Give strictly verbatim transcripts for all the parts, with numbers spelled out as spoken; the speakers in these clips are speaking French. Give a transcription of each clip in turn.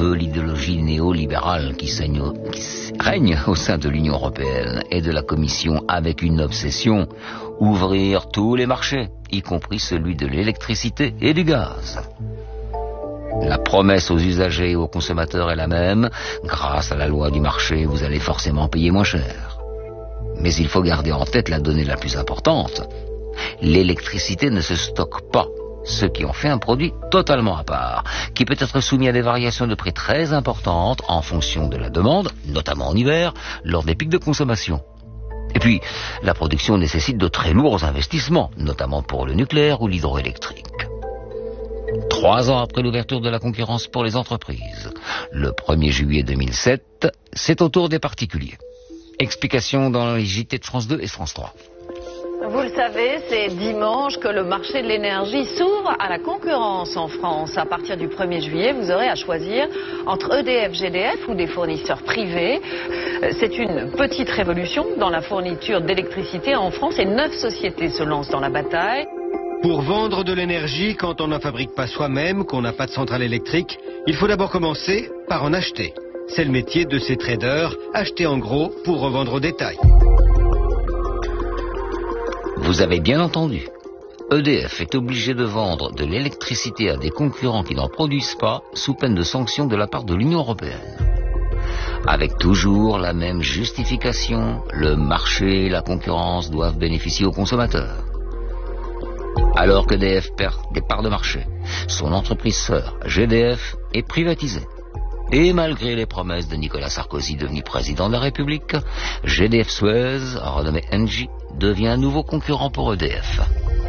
peu l'idéologie néolibérale qui, saigne, qui règne au sein de l'Union européenne et de la Commission avec une obsession, ouvrir tous les marchés, y compris celui de l'électricité et du gaz. La promesse aux usagers et aux consommateurs est la même. Grâce à la loi du marché, vous allez forcément payer moins cher. Mais il faut garder en tête la donnée la plus importante. L'électricité ne se stocke pas, ce qui en fait un produit totalement à part, qui peut être soumis à des variations de prix très importantes en fonction de la demande, notamment en hiver, lors des pics de consommation. Et puis, la production nécessite de très lourds investissements, notamment pour le nucléaire ou l'hydroélectrique. Trois ans après l'ouverture de la concurrence pour les entreprises, le premier juillet deux mille sept, c'est au tour des particuliers. Explication dans les J T de France deux et France trois. Vous le savez, c'est dimanche que le marché de l'énergie s'ouvre à la concurrence en France. À partir du premier juillet, vous aurez à choisir entre E D F, G D F ou des fournisseurs privés. C'est une petite révolution dans la fourniture d'électricité en France et neuf sociétés se lancent dans la bataille. Pour vendre de l'énergie quand on n'en fabrique pas soi-même, qu'on n'a pas de centrale électrique, il faut d'abord commencer par en acheter. C'est le métier de ces traders, acheter en gros pour revendre au détail. Vous avez bien entendu. E D F est obligé de vendre de l'électricité à des concurrents qui n'en produisent pas, sous peine de sanctions de la part de l'Union européenne. Avec toujours la même justification, le marché et la concurrence doivent bénéficier aux consommateurs. Alors que E D F perd des parts de marché, son entreprise sœur, G D F, est privatisée. Et malgré les promesses de Nicolas Sarkozy devenu président de la République, G D F Suez, renommé Engie, devient un nouveau concurrent pour E D F.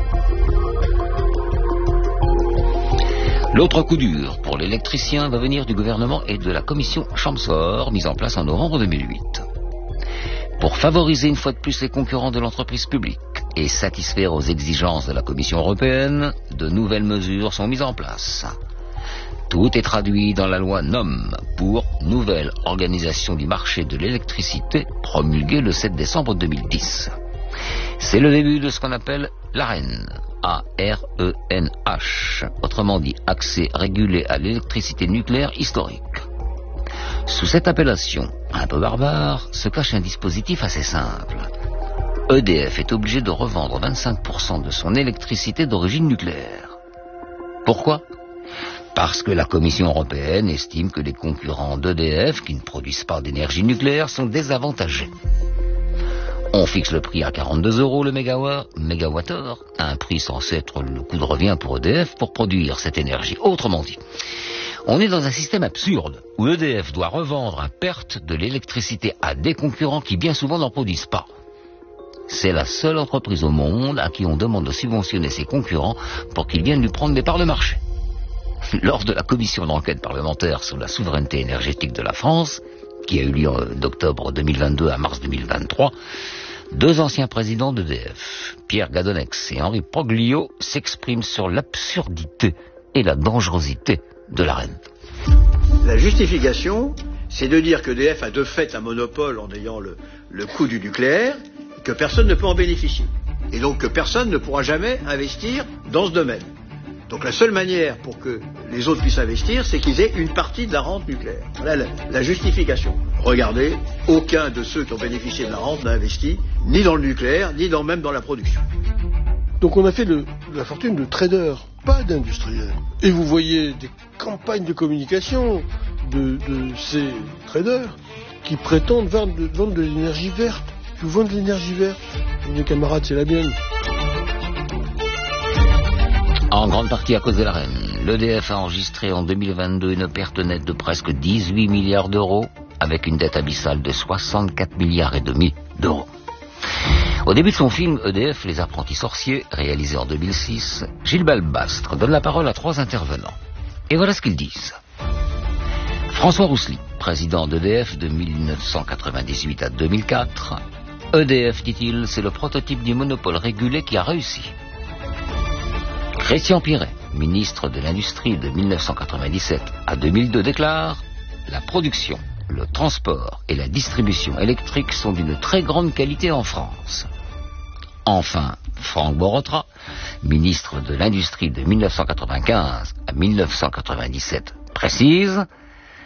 L'autre coup dur pour l'électricien va venir du gouvernement et de la commission Chamsor, mise en place en novembre deux mille huit. Pour favoriser une fois de plus les concurrents de l'entreprise publique et satisfaire aux exigences de la Commission européenne, de nouvelles mesures sont mises en place. Tout est traduit dans la loi N O M pour Nouvelle Organisation du marché de l'électricité, promulguée le sept décembre deux mille dix. C'est le début de ce qu'on appelle l'AREN, A R E N H, autrement dit accès régulé à l'électricité nucléaire historique. Sous cette appellation, un peu barbare, se cache un dispositif assez simple. E D F est obligé de revendre vingt-cinq pour cent de son électricité d'origine nucléaire. Pourquoi ? Parce que la Commission européenne estime que les concurrents d'E D F qui ne produisent pas d'énergie nucléaire sont désavantagés. On fixe le prix à quarante-deux euros le mégawattheure, un prix censé être le coût de revient pour E D F pour produire cette énergie. Autrement dit, on est dans un système absurde où E D F doit revendre à perte de l'électricité à des concurrents qui bien souvent n'en produisent pas. C'est la seule entreprise au monde à qui on demande de subventionner ses concurrents pour qu'ils viennent lui prendre des parts de marché. Lors de la commission d'enquête parlementaire sur la souveraineté énergétique de la France, qui a eu lieu d'octobre deux mille vingt-deux à mars deux mille vingt-trois, deux anciens présidents d'E D F, Pierre Gadonex et Henri Proglio, s'expriment sur l'absurdité et la dangerosité de l'AREN. La justification, c'est de dire que E D F a de fait un monopole en ayant le, le coût du nucléaire, et que personne ne peut en bénéficier. Et donc que personne ne pourra jamais investir dans ce domaine. Donc la seule manière pour que les autres puissent investir, c'est qu'ils aient une partie de la rente nucléaire. Voilà la, la justification. Regardez, aucun de ceux qui ont bénéficié de la rente n'a investi, ni dans le nucléaire, ni dans, même dans la production. Donc on a fait le, la fortune de traders, pas d'industriels. Et vous voyez des campagnes de communication de, de ces traders qui prétendent vendre de, vendre de l'énergie verte. Vous vendez de l'énergie verte, mes camarades, c'est la mienne. En grande partie à cause de l'AREN, l'E D F a enregistré en deux mille vingt-deux une perte nette de presque dix-huit milliards d'euros, avec une dette abyssale de soixante-quatre milliards et demi d'euros. Au début de son film E D F, Les Apprentis Sorciers, réalisé en deux mille six, Gilles Balbastre donne la parole à trois intervenants. Et voilà ce qu'ils disent. François Roussely, président d'E D F de mille neuf cent quatre-vingt-dix-huit à deux mille quatre. E D F, dit-il, c'est le prototype du monopole régulé qui a réussi. Christian Piret, ministre de l'Industrie de mille neuf cent quatre-vingt-dix-sept à deux mille deux, déclare « La production, le transport et la distribution électrique sont d'une très grande qualité en France. » Enfin, Franck Borotra, ministre de l'Industrie de mille neuf cent quatre-vingt-quinze à mille neuf cent quatre-vingt-dix-sept, précise